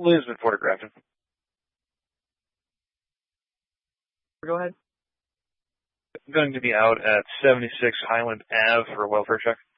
Liv's been photographed. Go ahead. I'm going to be out at 76 Highland Ave for a welfare check.